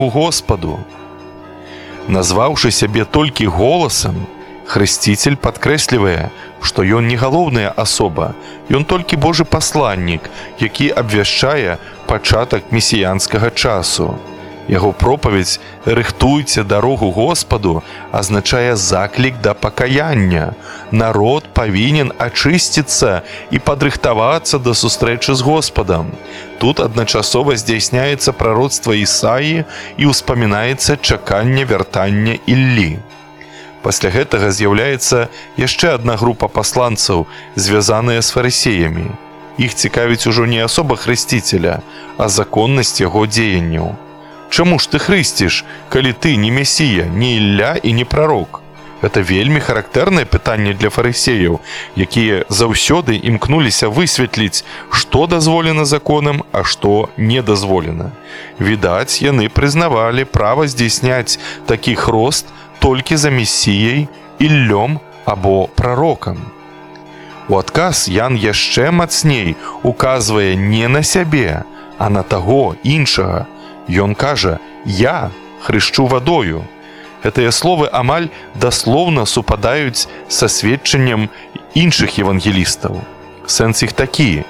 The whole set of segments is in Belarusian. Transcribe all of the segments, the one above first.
Господу. Назваўшы сябе толькі голасам, хрысціцель падкрэслівае, што ён не галоўная асоба, ён толькі Божы пасланнік, які абвяшчае пачатак месіянскага часу. Яго пропаведзь «Рыхтуйце дарогу Господу» азначае заклік да пакаяння. Народ павінен ачысціцца і падрыхтавацца да сустрэчы з Господам. Тут адначасова здзяйсняецца прароцтва Ісаі і ўспамінаецца чаканне вяртання Іллі. Пасля гэтага з'яўляецца яшчэ адна група пасланцаў, звязаная з фарысеямі. Іх цікавіць ужо не асоба хрысціцеля, а законнасць яго дзеянняў. Чаму ж ты хрысціш, калі ты не месія, не Ілля і не прарок? Гэта вельмі характэрнае пытанне для фарысеяў, якія заўсёды імкнуліся высветліць, што дазволена законам, а што не дазволена. Відаць, яны прызнавалі права здзейсняць такі хрост толькі за месіяй, Іллём або прарокам. У адказ Ян яшчэ мацней указвае не на сябе, а на таго іншага. Ён кажа «Я хрышчу вадою». Гэтыя словы амаль даслоўна супадаюць са сведчаннем іншых евангелістаў. Сэнс іх такі.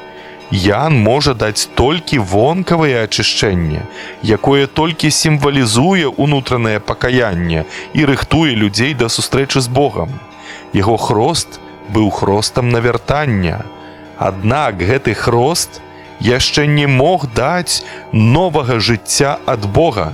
Ян можа даць толькі вонкавае ачышчэнне, якое толькі сімвалізуе ўнутранае пакаянне і рыхтуе людзей да сустрэчы з Богам. Яго хрост быў хростам на вяртання. Аднак гэты хрост яшчэ не мог даць новага жыцця ад Бога.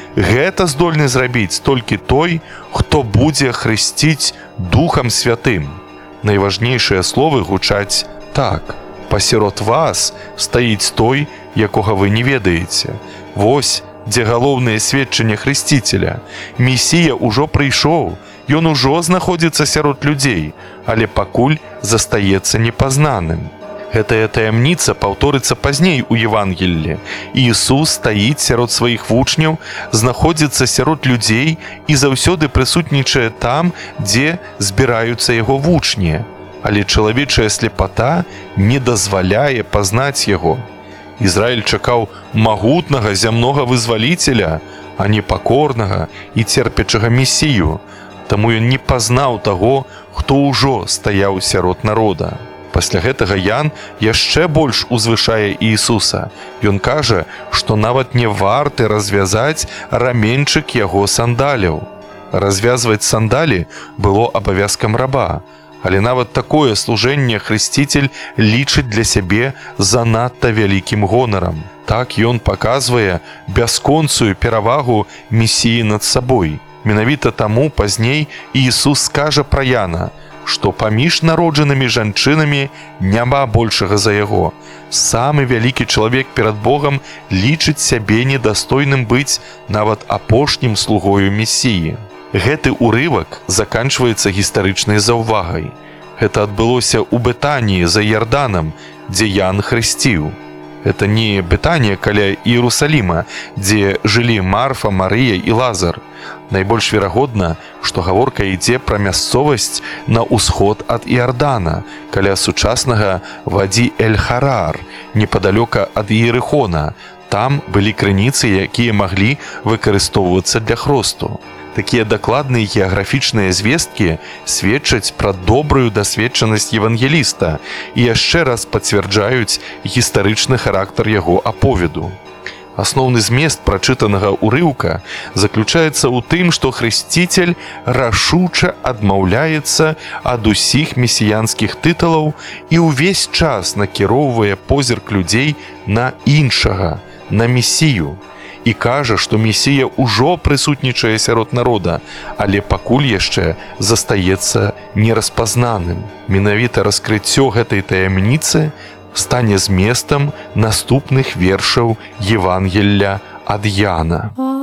Гэта здольны зрабіць толькі той, хто будзе хрысціць Духам Святым. Найважнейшыя словы гучаць так. «Пасярод вас стаіць той, якога вы не ведаеце». Вось, дзе галоўнае сведчанне хрысціцеля. Месія ўжо прыйшоў, ён ужо знаходзіцца сярод людзей, але пакуль застаецца непазнаным. Гэтая таямніца паўторыцца пазней у Евангеллі. Іісус стаіць сярод сваіх вучняў, знаходзіцца сярод людзей і заўсёды прысутнічае там, дзе збіраюцца яго вучні. Але чалавечая слепата не дазваляе пазнаць яго. Ізраіль чакаў магутнага зямнога вызваліцеля, а не пакорнага і церпячага месію. Таму ён не пазнаў таго, хто ўжо стаяў сярод народа. Пасля гэтага Ян яшчэ больш узвышае Іісуса. Ён кажа, што нават не варты развязаць раменьчык яго сандаляў. Развязваць сандалі было абавязкам раба, але нават такое служэнне хрысціцель лічыць для сябе занадта вялікім гонарам. Так ён паказвае бясконцую перавагу месіі над сабой. Менавіта таму пазней Іісус скажа пра Яна, што паміж народжанымі жанчынамі няма большага за яго. Самы вялікі чалавек перад Богам лічыць сябе недастойным быць нават апошнім слугою месіі. Гэты ўрывак заканчваецца гістарычнай заўвагай. Гэта адбылося ў Бетаніі за Ярданам, дзе Ян хрысціў. Гэта не Бетанія каля Іерусаліма, дзе жылі Марфа, Марыя і Лазар. Найбольш верагодна, што гаворка ідзе пра мясцовасць на ўсход ад Іордана, каля сучаснага Вадзі-эль-Харар, непадалёка ад Іерыхона. Там былі крыніцы, якія маглі выкарыстоўвацца для хросту. Такія дакладныя геаграфічныя звесткі сведчаць пра добрую дасведчанасць евангеліста і яшчэ раз пацвярджаюць гістарычны характар яго аповеду. Асноўны змест прачытанага ўрыўка заключаецца ў тым, што хрысціцель рашуча адмаўляецца ад усіх месіянскіх тытулаў і ўвесь час накіроўвае позірк людзей на іншага, на месію. І кажа, што месія ўжо прысутнічае сярод народа, але пакуль яшчэ застаецца нераспазнаным. Менавіта раскрыццё гэтай таямніцы стане зместам наступных вершаў Евангелля ад Яна.